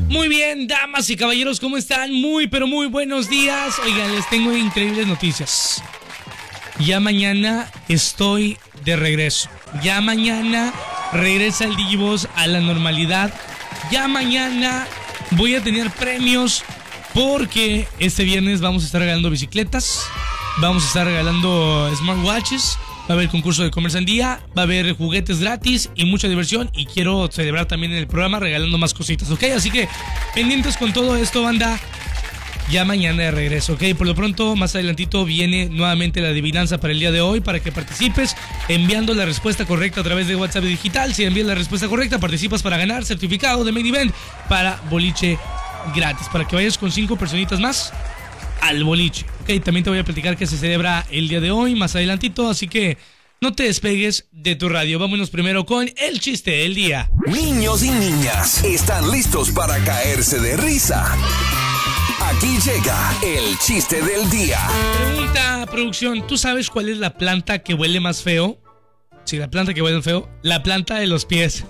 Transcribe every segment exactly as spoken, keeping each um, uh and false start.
Muy bien, damas y caballeros, ¿cómo están? Muy, pero muy buenos días. Oigan, les tengo increíbles noticias. Ya mañana estoy de regreso. Ya mañana regresa el Digivoz a la normalidad. Ya mañana voy a tener premios porque este viernes vamos a estar regalando bicicletas, vamos a estar regalando smartwatches, va a haber concurso de comer sandía, va a haber juguetes gratis y mucha diversión. Y quiero celebrar también en el programa regalando más cositas, ¿ok? Así que pendientes con todo esto, banda. Ya mañana de regreso, ¿ok? Por lo pronto, más adelantito viene nuevamente la adivinanza para el día de hoy, para que participes enviando la respuesta correcta a través de WhatsApp digital. Si envías la respuesta correcta, participas para ganar certificado de Main Event para boliche gratis, para que vayas con cinco personitas más al boliche, ¿ok? También te voy a platicar que se celebra el día de hoy, más adelantito, así que no te despegues de tu radio. Vámonos primero con el chiste del día. Niños y niñas, ¿están listos para caerse de risa? Aquí llega el chiste del día. Pregunta, producción, ¿tú sabes cuál es la planta que huele más feo? Sí, la planta que huele feo. La planta de los pies.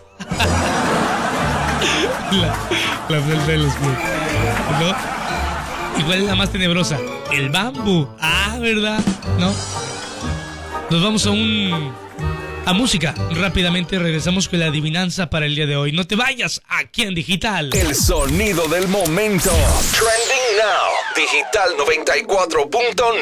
la, la planta de los pies. ¿No? ¿Y cuál es la más tenebrosa? El bambú. Ah, ¿verdad? ¿No? Nos vamos a un... a música. Rápidamente regresamos con la adivinanza para el día de hoy. No te vayas, aquí en Digital. El sonido del momento. Trending Now. Digital noventa y cuatro punto nueve.